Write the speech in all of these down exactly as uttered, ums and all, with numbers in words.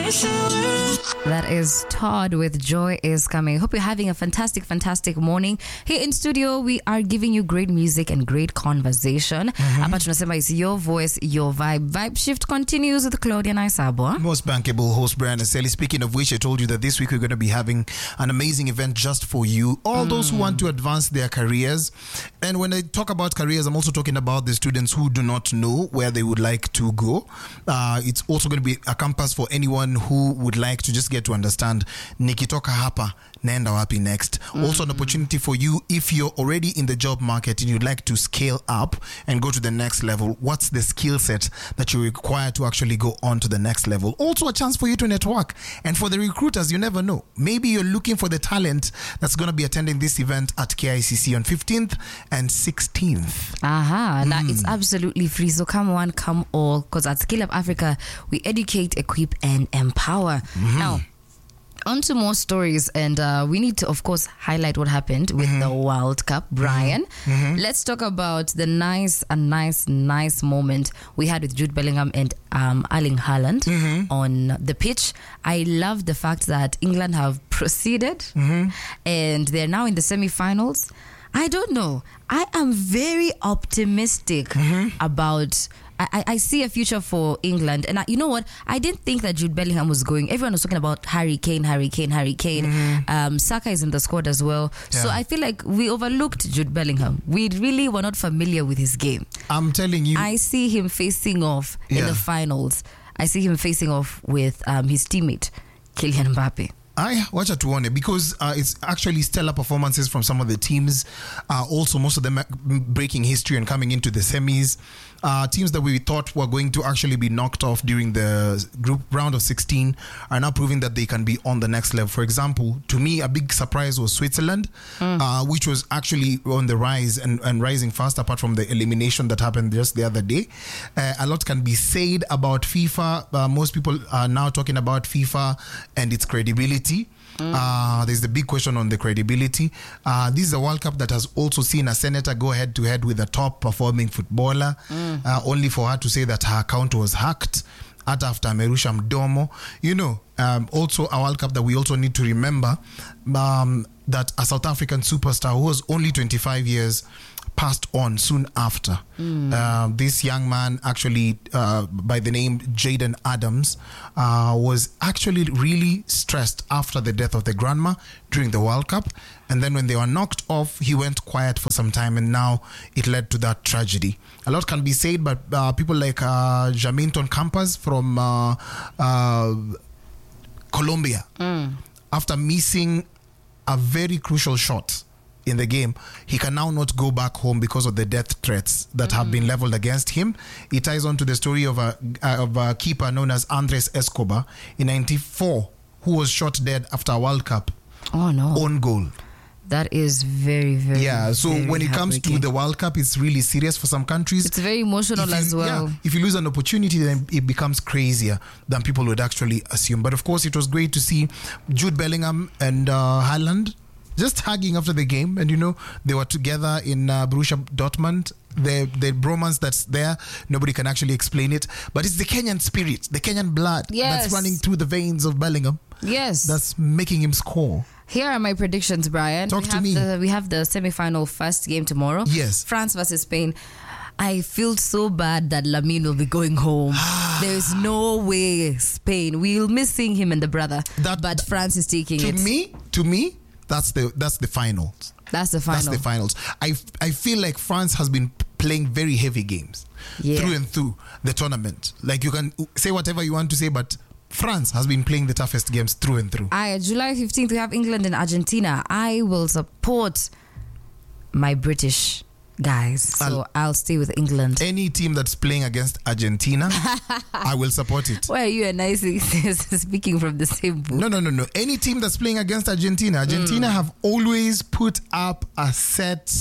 That is Todd with Joy is Coming. Hope you're having a fantastic, fantastic morning. Here in studio, we are giving you great music and great conversation. Hapa tunasema is your voice, your vibe. Vibe Shift continues with Claudia Naisabwa. Most bankable host Brian Aseli. Speaking of which, I told you that this week we're going to be having an amazing event just for you. All mm. those who want to advance their careers. And when I talk about careers, I'm also talking about the students who do not know where they would like to go. Uh, it's also going to be a campus for anyone who would like to just get to understand nikitoka hapa naenda wapi next. Mm. Also an opportunity for you if you're already in the job market and you'd like to scale up and go to the next level. What's the skill set that you require to actually go on to the next level? Also a chance for you to network. And for the recruiters, you never know. Maybe you're looking for the talent that's going to be attending this event at K I C C on fifteenth and sixteenth. Aha, mm. Now it's absolutely free. So come one, come all. Because at Skill Up Africa, we educate, equip, and empower. Mm-hmm. Now, on to more stories, and uh, we need to, of course, highlight what happened with mm-hmm. the World Cup. Brian, mm-hmm. let's talk about the nice and nice, nice moment we had with Jude Bellingham and um, Erling Haaland mm-hmm. on the pitch. I love the fact that England have proceeded mm-hmm. and they're now in the semi-finals. I don't know. I am very optimistic mm-hmm. about... I, I see a future for England. And I, you know what? I didn't think that Jude Bellingham was going. Everyone was talking about Harry Kane, Harry Kane, Harry Kane. Mm-hmm. Um, Saka is in the squad as well. Yeah. So I feel like we overlooked Jude Bellingham. We really were not familiar with his game. I'm telling you. I see him facing off yeah. in the finals. I see him facing off with um, his teammate, Kylian Mbappe. I watch it one because uh, it's actually stellar performances from some of the teams. Uh, also, most of them breaking history and coming into the semis. Uh, teams that we thought were going to actually be knocked off during the group round of sixteen are now proving that they can be on the next level. For example, to me, a big surprise was Switzerland, mm. uh, which was actually on the rise and, and rising fast apart from the elimination that happened just the other day. Uh, a lot can be said about FIFA. Uh, most people are now talking about FIFA and its credibility. Mm. Uh, there's the big question on the credibility. Uh, this is a World Cup that has also seen a senator go head to head with a top performing footballer, mm. uh, only for her to say that her account was hacked at after Merusha Mdomo. You know, um, also a World Cup that we also need to remember um, that a South African superstar who was only twenty-five years passed on soon after. Mm. Uh, this young man, actually uh, by the name Jaden Adams, uh, was actually really stressed after the death of the grandma during the World Cup. And then when they were knocked off, he went quiet for some time, and now it led to that tragedy. A lot can be said, but uh, people like uh, Jaminton Campas from uh, uh, Colombia, mm. after missing a very crucial shot in the game, he can now not go back home because of the death threats that mm. have been leveled against him. It ties on to the story of a, of a keeper known as Andres Escobar in ninety-four, who was shot dead after a World Cup. Oh no. Own goal. That is very, very Yeah, so very when it comes to the World Cup, it's really serious for some countries. It's very emotional you, as well. Yeah, if you lose an opportunity, then it becomes crazier than people would actually assume. But of course, it was great to see Jude Bellingham and uh, Haaland just hugging after the game. And, you know, they were together in uh, Borussia Dortmund. The, the bromance that's there, nobody can actually explain it. But it's the Kenyan spirit, the Kenyan blood yes. that's running through the veins of Bellingham. Yes. That's making him score. Here are my predictions, Brian. Talk we to have me. The, we have the semi-final first game tomorrow. Yes. France versus Spain. I feel so bad that Lamine will be going home. There is no way Spain. We'll miss seeing him and the brother. That, but France is taking to it. To me, to me, that's the that's the finals. That's the final. That's the finals. I I feel like France has been playing very heavy games yeah. through and through the tournament. Like, you can say whatever you want to say, but France has been playing the toughest games through and through. I, July fifteenth, we have England and Argentina. I will support my British guys. So I'll, I'll stay with England. Any team that's playing against Argentina, I will support it. Why are you and I speaking from the same book? No, no, no, no. Any team that's playing against Argentina, Argentina mm. have always put up a set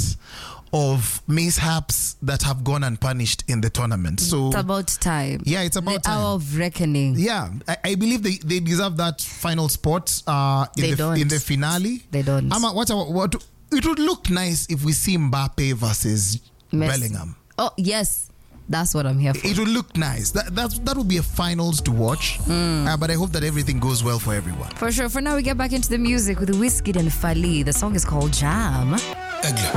of mishaps that have gone unpunished in the tournament. So it's about time. Yeah, it's about the time. hour of reckoning. Yeah, I, I believe they, they deserve that final spot uh, in they the don't. in the finale. They don't. Ama, what, what, it would look nice if we see Mbappe versus Messi. Bellingham. Oh yes, That's what I'm here for. It will look nice. That that's, that will be a finals to watch. Mm. Uh, but I hope that everything goes well for everyone. For sure. For now, we get back into the music with Wizkid and Fally. The song is called Jam.